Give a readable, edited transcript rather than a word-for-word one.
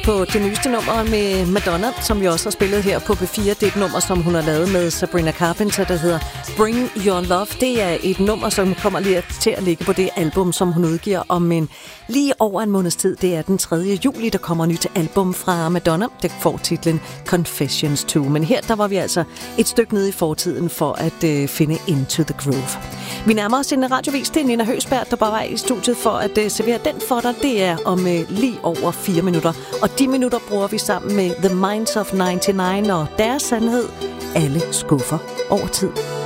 på det nyeste nummer med Madonna, som vi også har spillet her på P4. Det er et nummer, som hun har lavet med Sabrina Carpenter, der hedder Bring Your Love. Det er et nummer, som kommer lige til at ligge på det album, som hun udgiver om lige over en måneds tid. Det er den 3. juli, der kommer nyt album fra Madonna. Det får titlen Confessions 2. Men her, der var vi altså et stykke nede i fortiden for at finde Into the Groove. Vi nærmer os en radiovis. Det er Nina Høgsberg, der bare var i studiet for at servere den for dig. Det er om lige over 4 minutter. Og de minutter bruger vi sammen med The Minds of 99 og deres sandhed. Alle skuffer over tid.